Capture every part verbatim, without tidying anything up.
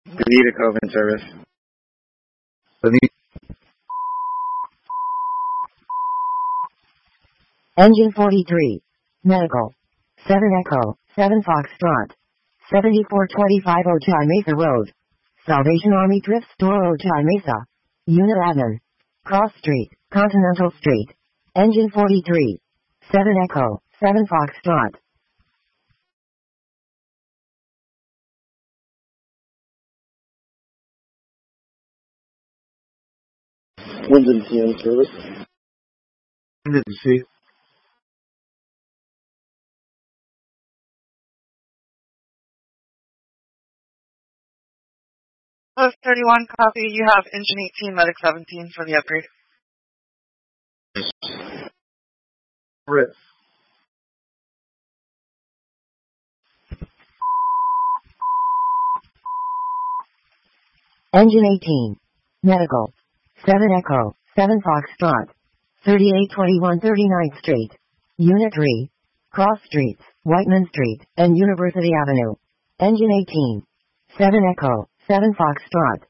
Benita Coven service. Benita. Engine forty-three. Medical. seven Echo, seven Foxtrot. seventy-four twenty-five Ojai Mesa Road. Salvation Army Thrift Store Ojai Mesa. Unit Admin. Cross Street, Continental Street. Engine forty-three. seven Echo, seven Foxtrot. Wyndham T M service. Wyndham C. Post thirty-one, copy. You have engine eighteen, medic seventeen for the upgrade. Ritz. Engine eighteen. Medical. seven Echo, seven Foxtrot. thirty-eight twenty-one thirty-ninth Street. Unit three. Cross Streets, Whiteman Street, and University Avenue. Engine eighteen. seven Echo, seven Foxtrot.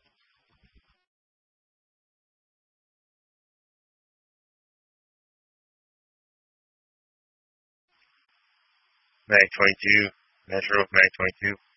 Mag twenty-two, Metro, Mag twenty-two.